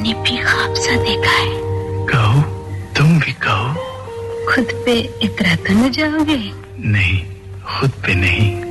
मैंने भी ख्वाब सा देखा है। कहो, तुम भी कहो। खुद पे इतरा तो न जाओगे? नहीं, खुद पे नहीं,